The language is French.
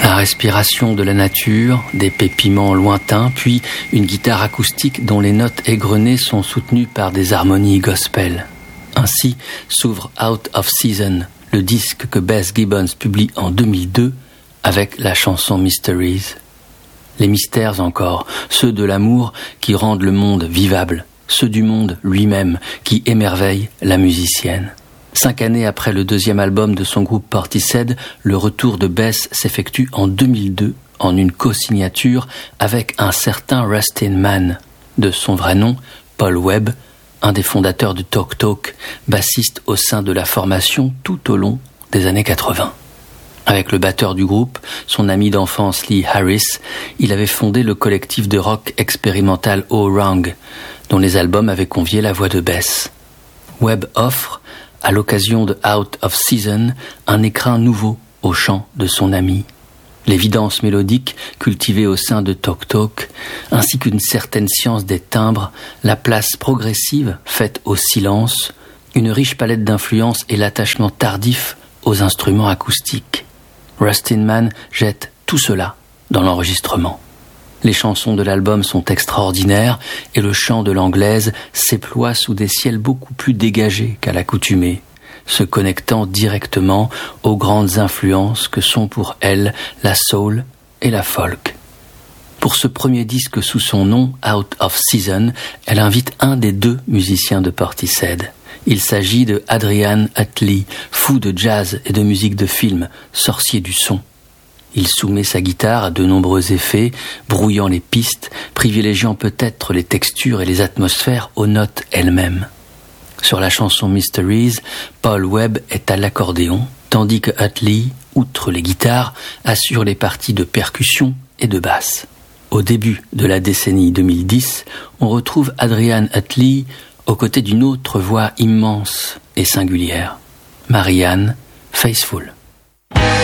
La respiration de la nature, des pépiments lointains, puis une guitare acoustique dont les notes égrenées sont soutenues par des harmonies gospel. Ainsi s'ouvre Out of Season, le disque que Beth Gibbons publie en 2002 avec la chanson Mysteries. Les mystères encore, ceux de l'amour qui rendent le monde vivable, ceux du monde lui-même qui émerveillent la musicienne. 5 années après le deuxième album de son groupe Portishead, le retour de Beth s'effectue en 2002 en une co-signature avec un certain Rustin Mann, de son vrai nom Paul Webb, un des fondateurs de Talk Talk, bassiste au sein de la formation tout au long des années 80. Avec le batteur du groupe, son ami d'enfance Lee Harris, il avait fondé le collectif de rock expérimental O-Rang, dont les albums avaient convié la voix de Beth. Webb offre, à l'occasion de Out of Season, un écrin nouveau au chant de son ami. L'évidence mélodique cultivée au sein de Talk Talk, ainsi qu'une certaine science des timbres, la place progressive faite au silence, une riche palette d'influences et l'attachement tardif aux instruments acoustiques. Rustin Mann jette tout cela dans l'enregistrement. Les chansons de l'album sont extraordinaires et le chant de l'anglaise s'éploie sous des ciels beaucoup plus dégagés qu'à l'accoutumée, se connectant directement aux grandes influences que sont pour elle la soul et la folk. Pour ce premier disque sous son nom, Out of Season, elle invite un des 2 musiciens de Portishead. Il s'agit de Adrian Utley, fou de jazz et de musique de film, sorcier du son. Il soumet sa guitare à de nombreux effets, brouillant les pistes, privilégiant peut-être les textures et les atmosphères aux notes elles-mêmes. Sur la chanson Mysteries, Paul Webb est à l'accordéon, tandis que Utley, outre les guitares, assure les parties de percussion et de basse. Au début de la décennie 2010, on retrouve Adrian Utley aux côtés d'une autre voix immense et singulière, Marianne Faithfull.